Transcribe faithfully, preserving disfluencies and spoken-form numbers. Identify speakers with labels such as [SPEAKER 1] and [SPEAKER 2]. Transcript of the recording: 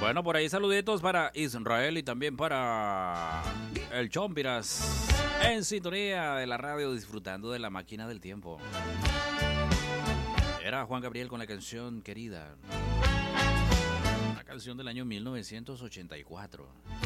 [SPEAKER 1] Bueno, por ahí saluditos para Israel y también para el Chompiras. En sintonía de la radio, disfrutando de la máquina del tiempo. Era Juan Gabriel con la canción Querida. Una canción del año mil novecientos ochenta y cuatro.